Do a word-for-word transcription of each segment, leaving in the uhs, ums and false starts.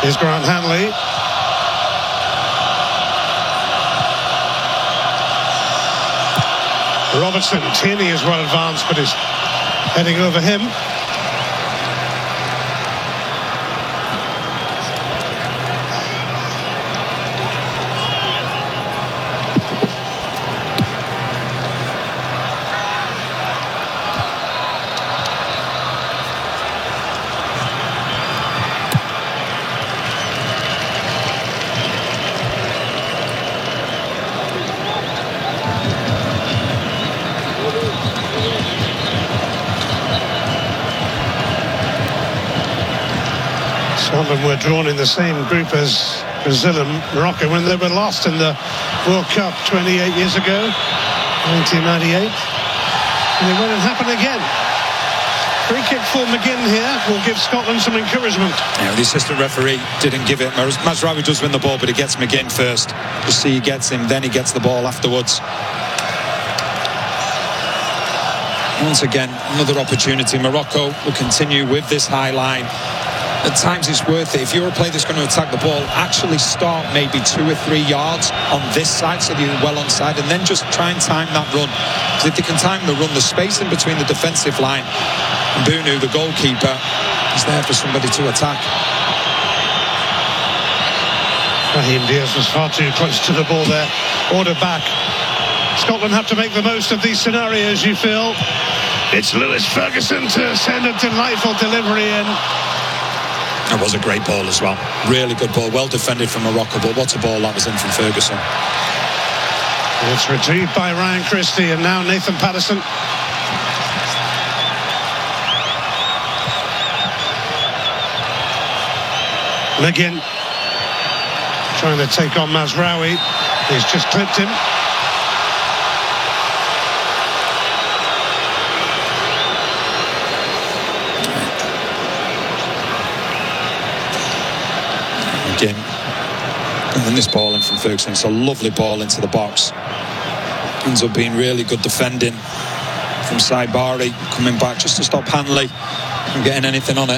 Here's Grant Hanley. Robertson. Tierney is well advanced, but is heading over him. Scotland were drawn in the same group as Brazil and Morocco when they were lost in the World Cup twenty-eight years ago, nineteen ninety-eight. And it won't happen again. Free kick for McGinn here will give Scotland some encouragement. Yeah, the assistant referee didn't give it. Mazraoui does win the ball, but he gets McGinn first. You see he gets him, then he gets the ball afterwards. Once again, another opportunity. Morocco will continue with this high line. At times it's worth it. If you're a player that's going to attack the ball, actually start maybe two or three yards on this side so that you're well onside, and then just try and time that run. Because if they can time the run, the space in between the defensive line and Bunu, the goalkeeper, is there for somebody to attack. Raheem Diaz was far too close to the ball there. Order back. Scotland have to make the most of these scenarios, you feel. It's Lewis Ferguson to send a delightful delivery in. That was a great ball as well. Really good ball. Well defended from Morocco, but what a ball that was in from Ferguson. It's retrieved by Ryan Christie, and now Nathan Patterson. McGinn trying to take on Mazraoui. He's just clipped him. Again, and this ball in from Ferguson, it's a lovely ball into the box. Ends up being really good defending from Saibari, coming back just to stop Hanley from getting anything on it.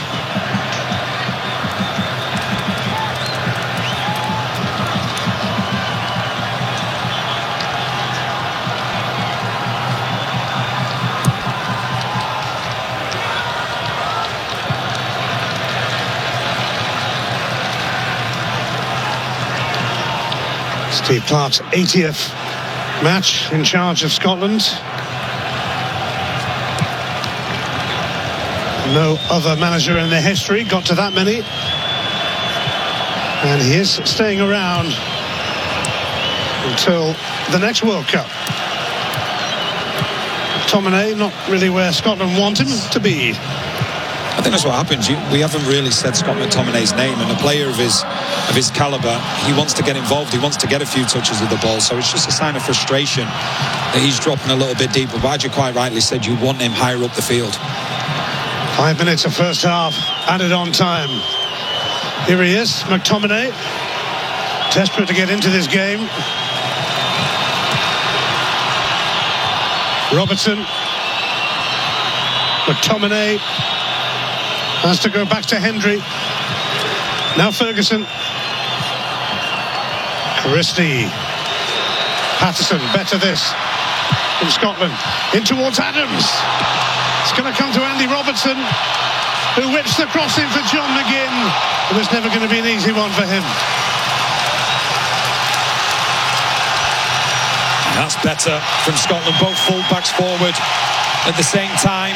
Steve Clarke's eightieth match in charge of Scotland. No other manager in their history got to that many. And he is staying around until the next World Cup. McTominay not really where Scotland want him to be. I think that's what happens. You, we haven't really said Scott McTominay's name, and a player of his of his calibre, he wants to get involved, he wants to get a few touches of the ball, so it's just a sign of frustration that he's dropping a little bit deeper. But as you quite rightly said, you want him higher up the field. Five minutes of first half added on time. Here he is, McTominay, desperate to get into this game. Robertson, McTominay has to go back to Hendry. Now Ferguson. Christie. Patterson, better this from Scotland. In towards Adams. It's going to come to Andy Robertson, who whips the cross in for John McGinn. It was never going to be an easy one for him. That's better from Scotland. Both full-backs forward at the same time.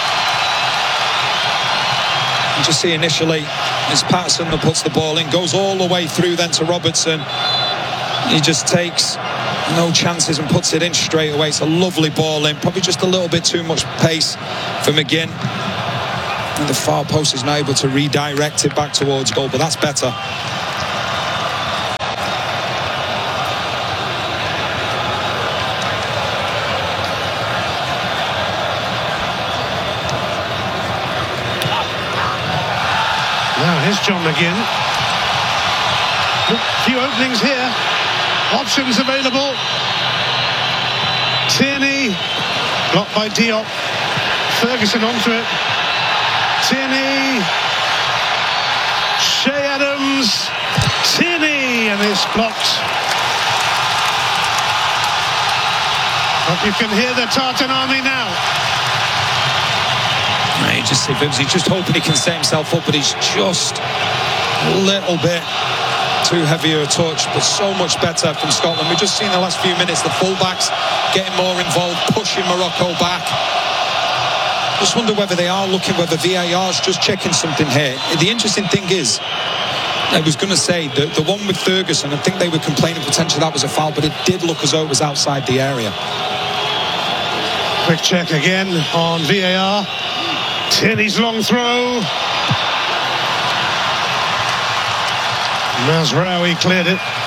You just see initially it's Patterson that puts the ball in, goes all the way through then to Robertson. He just takes no chances and puts it in straight away. It's a lovely ball in, probably just a little bit too much pace for McGinn. And the far post is now able to redirect it back towards goal, but that's better. Now here's John McGinn. A few openings here. Options available. Tierney. Blocked by Diop. Ferguson onto it. Tierney. Shea Adams. This blocked. But you can hear the Tartan army now. You just see Vims, he's just hoping he can set himself up, but he's just a little bit too heavy a touch, but so much better from Scotland. We've just seen the last few minutes the fullbacks getting more involved, pushing Morocco back. Just wonder whether they are looking, whether V A R's just checking something here. The interesting thing is, I was going to say, the, the one with Ferguson, I think they were complaining potentially that was a foul, but it did look as though it was outside the area. Quick check again on V A R. Tierney's long throw. Mazraoui cleared it.